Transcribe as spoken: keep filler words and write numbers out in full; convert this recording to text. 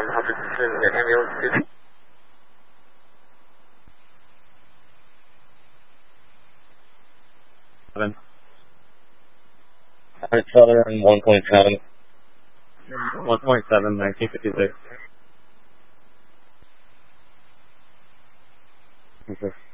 um, Hutchinson, ambulance two. Seven. Alright, Southern one point seven. one point seven, nineteen fifty-six. Okay.